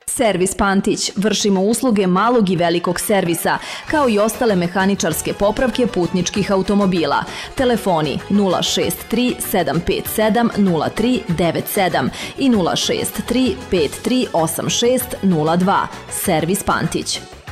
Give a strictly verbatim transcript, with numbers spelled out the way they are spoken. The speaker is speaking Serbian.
Servis Pantić. Vršimo usluge malog i velikog servisa, kao i ostale mehaničarske popravke putničkih automobila. Telefoni nula šest tri sedam pet sedam nula tri devet sedam i nula šest tri pet tri osam šest nula dva. Servis Pantić.